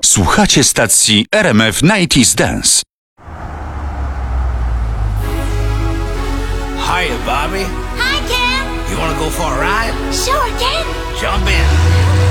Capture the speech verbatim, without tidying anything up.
Słuchacie stacji R M F dziewięćdziesiąt Dance. Hiya, Bobby. Hi, Ken. You wanna go for a ride? Sure, Ken. Jump in.